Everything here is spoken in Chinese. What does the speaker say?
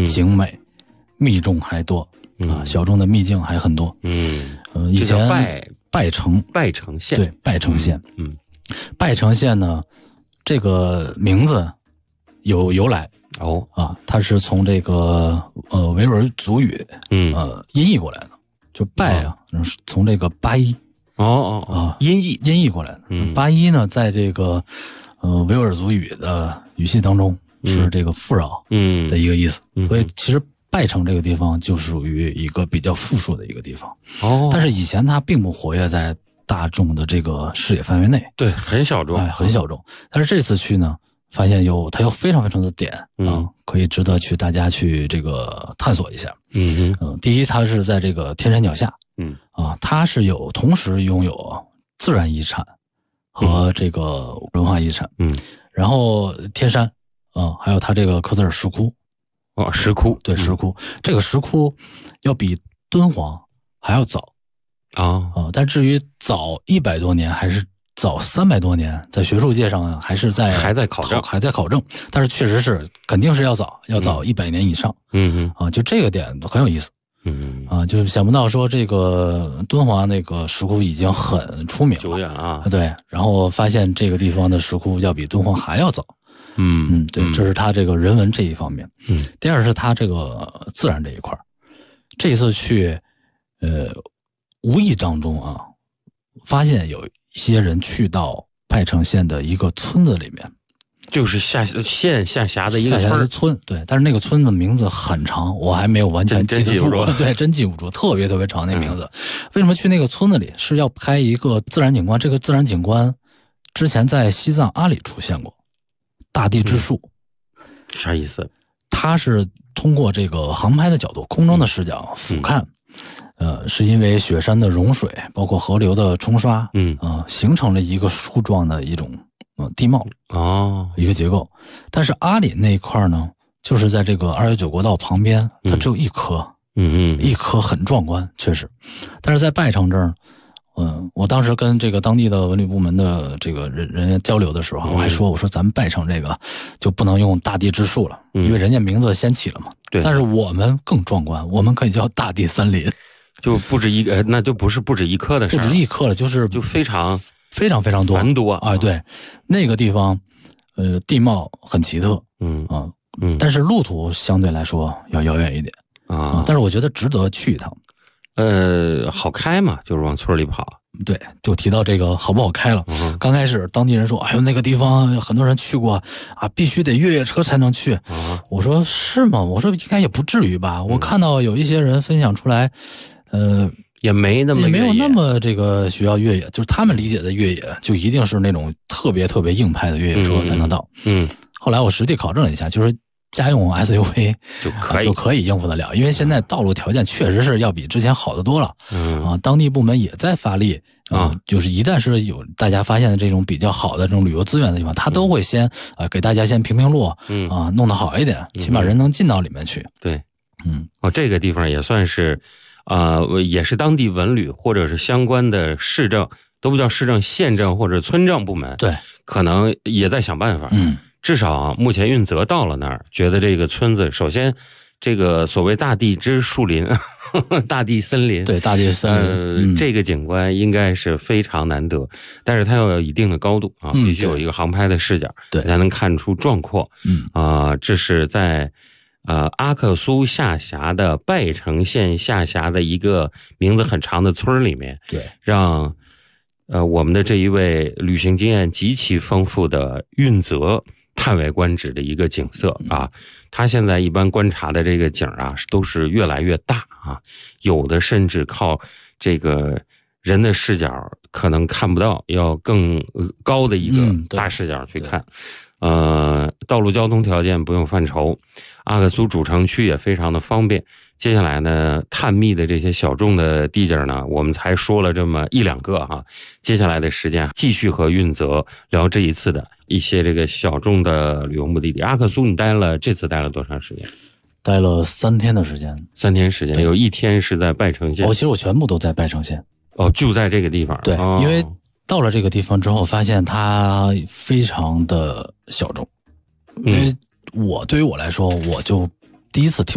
景美，秘众还多啊，小众的秘境还很多。以前拜城县， 对，拜城县。拜城县呢，这个名字有由来它是从这个维吾尔族语音译过来的，就拜从这个巴依音译过来的。巴依呢，在这个维吾尔族语的语系当中是这个富饶的一个意思，所以其实拜城这个地方就属于一个比较富庶的一个地方。但是以前它并不活跃在大众的这个视野范围内， 对，很小众， 很小众。但是这次去呢，发现它有非常非常的点可以值得大家去这个探索一下。第一，它是在这个天山脚下，它是同时拥有自然遗产和这个文化遗产。然后天山还有它这个科泽尔石窟。 石窟， 对，石窟。这个石窟要比敦煌还要早但至于早100多年还是早300多年，在学术界上还在考证，但是确实是肯定是要早100年以上。就这个点很有意思。就是想不到说这个敦煌那个石窟已经很出名了， 久远啊。 对，然后发现这个地方的石窟要比敦煌还要早。对，这是它这个人文这一方面。第二是它这个自然这一块。这一次去无意当中发现有一些人去到拜城县的一个村子里面， 就是县下辖的一个村。对，但是那个村子名字很长，我还没有完全记得住。对，真记不住，特别特别长那名字。为什么去那个村子里？是要拍一个自然景观。这个自然景观之前在西藏阿里出现过，大地之树。 啥意思？ 它是通过这个航拍的角度，空中的视角俯瞰。是因为雪山的融水，包括河流的冲刷，形成了一个树状的一种地貌一个结构。但是阿里那一块呢，就是在这个219国道旁边，它只有一棵，一棵很壮观，确实。但是在拜城这儿，我当时跟这个当地的文旅部门的这个人员交流的时候，我还说，我说咱们拜城这个就不能用大地之树了，因为人家名字先起了嘛。 对。 但是我们更壮观，我们可以叫大地森林。 就不止一个，那就不止一棵的事儿， 不止一棵了，就非常非常非常多， 繁多对，那个地方，地貌很奇特，但是路途相对来说要遥远一点但是我觉得值得去一趟。 好开嘛，就是往村里跑。 对，就提到这个好不好开了。刚开始当地人说，哎呦，那个地方很多人去过必须得越野车才能去。我说是吗？我说应该也不至于吧。我看到有一些人分享出来。 也没有那么这个需要越野，就是他们理解的越野就一定是那种特别特别硬派的越野车才能到。后来我实地考证了一下，就是家用 SUV 就可以应付得了，因为现在道路条件确实是要比之前好得多了。当地部门也在发力就是一旦是有大家发现的这种比较好的这种旅游资源的地方，他都会先给大家先评路弄得好一点，起码人能进到里面去。 对。这个地方也算是也是当地文旅或者是相关的市政，都不叫市政，县政或者村政部门， 对， 可能也在想办法。至少目前运泽到了那儿，觉得这个村子，首先这个所谓大地之树林大地森林， 对，大地森林这个景观应该是非常难得，但是它要有一定的高度必须有一个航拍的视角， 对， 才能看出壮阔。这是在阿克苏下辖的拜城县下辖的一个名字很长的村里面， 对， 让我们的这一位旅行经验极其丰富的运泽叹为观止的一个景色他现在一般观察的这个景都是越来越大有的甚至靠这个人的视角可能看不到，要更高的一个大视角去看。道路交通条件不用犯愁，阿克苏主城区也非常的方便。接下来呢，探秘的这些小众的地景呢，我们才说了这么1-2个接下来的时间继续和运泽聊这一次的一些这个小众的旅游目的地。阿克苏你这次待了多长时间？ 待了3天的时间。 3天时间，有1天是在拜城县。 其实我全部都在拜城县。就在这个地方。 对，因为到了这个地方之后，发现它非常的小众。因为对于我来说，我就第一次听